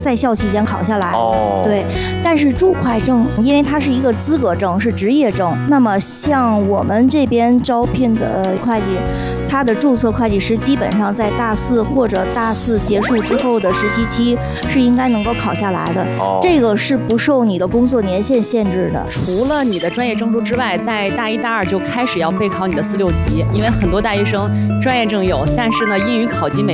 在校期间考下来。 哦， 对，但是注会证，因为它是一个资格证，是职业证。那么像我们这边招聘的会计，他的注册会计师基本上在大4或者大4结束之后的实习期是应该能够考下来的。这个是不受你的工作年限限制的。 除了你的专业证书之外，在大1、大2就开始要备考你的4、6级，因为很多大学生专业证有，但是呢，英语考级每